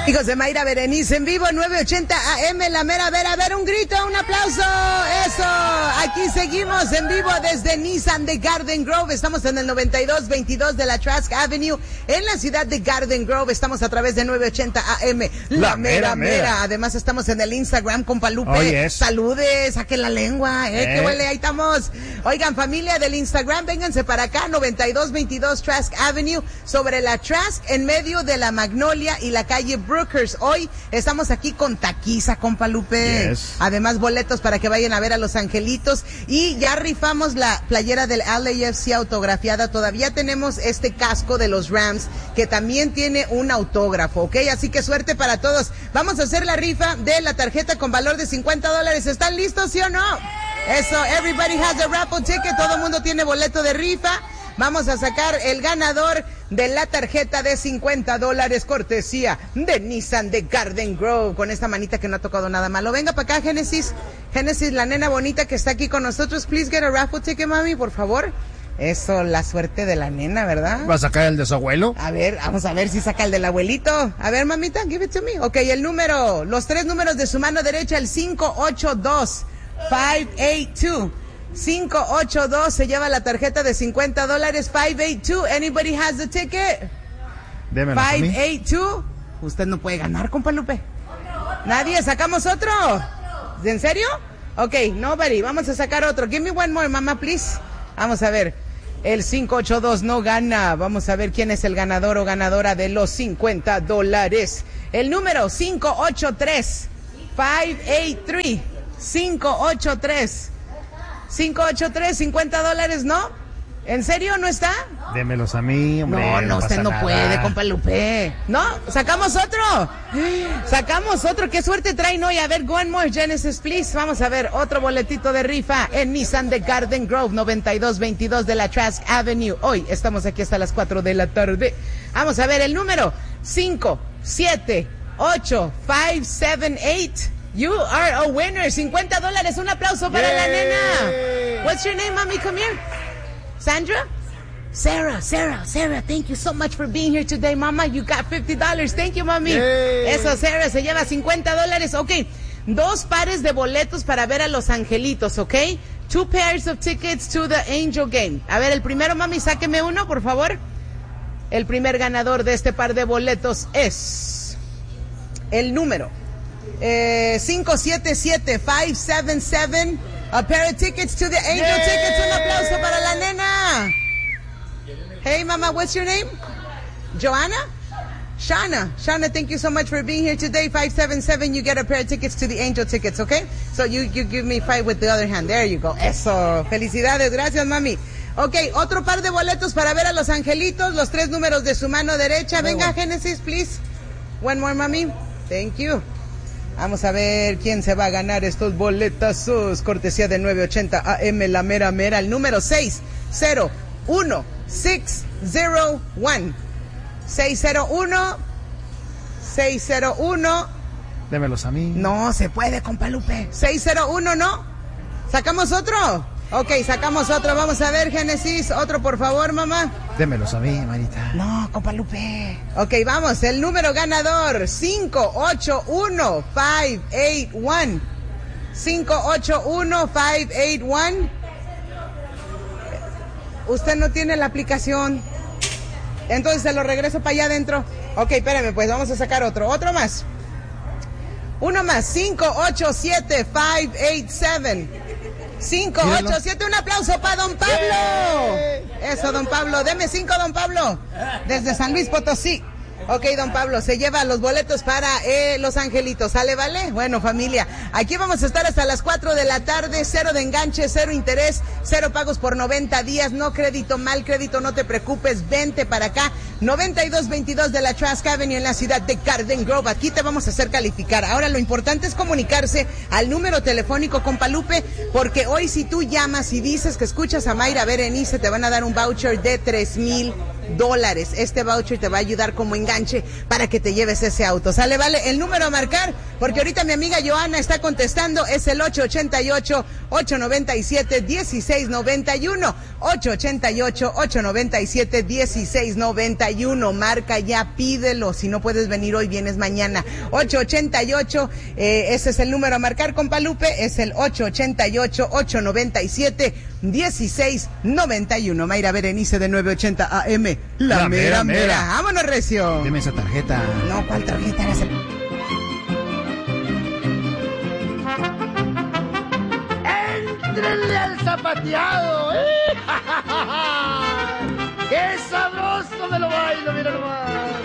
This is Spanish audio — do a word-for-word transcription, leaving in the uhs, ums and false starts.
Hijos de Mayra Berenice en vivo, nueve ochenta A M, la mera vera. A ver, un grito, un aplauso. Eso. Aquí seguimos en vivo desde Nissan de Garden Grove. Estamos en el noventa y dos veintidós de la Trask Avenue en la ciudad de Garden Grove. Estamos a través de nueve ochenta A M, la, la mera, mera mera. Además estamos en el Instagram, compa Lupe. Oh, yes. Saludes, saquen la lengua, eh, eh. que huele, ahí estamos. Oigan, familia del Instagram, vénganse para acá, noventa y dos veintidós Trask Avenue, sobre la Trask, en medio de la Magnolia y la calle Brookers. Hoy estamos aquí con taquiza, compa Lupe. Yes. Además, boletos para que vayan a ver a Los Angelitos. Y ya rifamos la playera del L A F C autografiada. Todavía tenemos este casco de los Rams que también tiene un autógrafo, ¿ok? Así que suerte para todos. Vamos a hacer la rifa de la tarjeta con valor de cincuenta dólares. ¿Están listos, sí o no? Eso, everybody has a raffle ticket. Todo el mundo tiene boleto de rifa. Vamos a sacar el ganador de la tarjeta de cincuenta dólares, cortesía de Nissan de Garden Grove, con esta manita que no ha tocado nada malo. Venga para acá, Génesis. Génesis, la nena bonita que está aquí con nosotros. Please get a raffle ticket, mami, por favor. Eso, la suerte de la nena, ¿verdad? ¿Va a sacar el de su abuelo? A ver, vamos a ver si saca el del abuelito. A ver, mamita, give it to me. Ok, el número, los tres números de su mano derecha, el cinco ocho dos, cinco ocho dos. cinco ocho dos se lleva la tarjeta de cincuenta dólares. cinco ocho dos, anybody has the ticket? Démelo a mí. cinco ocho dos. Usted no puede ganar, compa Lupe. Nadie, ¿sacamos otro? ¿En serio? Ok, nobody, vamos a sacar otro. Give me one more, mamá, please. Vamos a ver. El cinco ocho dos no gana. Vamos a ver quién es el ganador o ganadora de los cincuenta dólares. El número cinco ocho tres, cinco ocho tres. cinco ocho tres. cinco ocho tres, cincuenta dólares, ¿no? ¿En serio no está? Démelos a mí, hombre. No, no, no usted no nada. puede, compa Lupe. ¿No? ¿Sacamos otro? Sacamos otro. ¿Qué suerte traen hoy? A ver, go on more, Genesis, please. Vamos a ver otro boletito de rifa en Nissan de Garden Grove, noventa y dos veintidós de la Trask Avenue. Hoy estamos aquí hasta las cuatro de la tarde. Vamos a ver el número cinco siete ocho cinco siete ocho. You are a winner. cincuenta dólares. Un aplauso para Yay. La nena. What's your name, mommy? Come here. Sandra? Sarah, Sarah, Sarah, thank you so much for being here today, mama. You got fifty dollars. Thank you, mommy. Yay. Eso, Sarah, se lleva cincuenta dólares. Ok, dos pares de boletos para ver a Los Angelitos, ok? Two pairs of tickets to the Angel Game. A ver, el primero, mami, sáqueme uno, por favor. El primer ganador de este par de boletos es el número Eh, cinco siete siete, cinco siete siete, a pair of tickets to the Angel Yay. Tickets. Un aplauso para la nena. Hey, mama, what's your name? Joanna? Shana. Shana, thank you so much for being here today. five seven seven, you get a pair of tickets to the Angel Tickets, okay? So you, you give me five with the other hand. There you go. Eso. Felicidades. Gracias, mami. Ok, otro par de boletos para ver a Los Angelitos, los tres números de su mano derecha. Venga, Genesis, please. One more, mami. Thank you. Vamos a ver quién se va a ganar estos boletazos. Cortesía de nueve ochenta A M, la mera mera. El número seis cero uno, seis cero uno. seis cero uno. seis cero uno. Démelos a mí. No se puede, compa Lupe. seis cero uno, ¿no? ¿Sacamos otro? Ok, sacamos otro. Vamos a ver, Génesis. Otro, por favor, mamá. Démelos a mí, manita. No, compa Lupe. Ok, vamos. El número ganador. cinco ocho uno, cinco ocho uno. cinco ocho uno, cinco ocho uno. Usted no tiene la aplicación. Entonces se lo regreso para allá adentro. Ok, espérame, pues vamos a sacar otro. Otro más. Uno más. cinco ocho siete, cinco ocho siete. cinco ocho siete, un aplauso para don Pablo. Yeah. Eso, don Pablo. Deme cinco, don Pablo. Desde San Luis Potosí. Ok, don Pablo, se lleva los boletos para eh, Los Angelitos. ¿Sale, vale? Bueno, familia, aquí vamos a estar hasta las cuatro de la tarde. Cero de enganche, cero interés, cero pagos por noventa días. No crédito, mal crédito, no te preocupes. Vente para acá. noventa y dos veintidós de la Trask Avenue en la ciudad de Garden Grove. Aquí te vamos a hacer calificar. Ahora, lo importante es comunicarse al número telefónico, compa Lupe, porque hoy si tú llamas y dices que escuchas a Mayra Berenice, te van a dar un voucher de tres mil dólares. Este voucher te va a ayudar como enganche para que te lleves ese auto. ¿Sale? Vale, el número a marcar, porque ahorita mi amiga Joana está contestando, es el ocho ocho ocho, ocho nueve siete, uno seis nueve uno. ocho ocho ocho, ocho nueve siete, uno seis nueve uno. Marca ya, pídelo. Si no puedes venir hoy, vienes mañana. ocho ocho ocho, eh, ese es el número a marcar, compa Lupe, es el ocho ocho ocho, ocho nueve siete, uno seis nueve uno. Mayra Berenice de nueve ochenta A M, la, la mera, mera, mera. Vámonos, recio. Deme esa tarjeta. No, ¿cuál tarjeta? ¡Éntrenle al zapateado! ¿eh? ¡Qué sabroso me lo bailo, mira nomás!